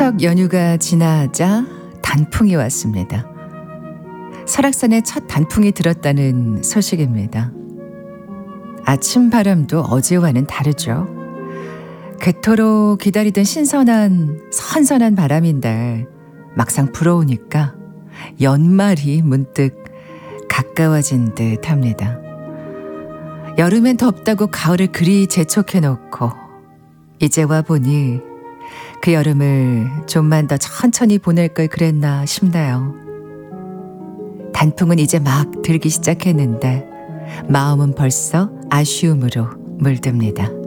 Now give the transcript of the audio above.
추석 연휴가 지나자 단풍이 왔습니다. 설악산에 첫 단풍이 들었다는 소식입니다. 아침 바람도 어제와는 다르죠. 그토록 기다리던 선선한 바람인데 막상 불어오니까 연말이 문득 가까워진 듯 합니다. 여름엔 덥다고 가을을 그리 재촉해놓고 이제 와보니 그 여름을 좀만 더 천천히 보낼 걸 그랬나 싶나요. 단풍은 이제 막 들기 시작했는데 마음은 벌써 아쉬움으로 물듭니다.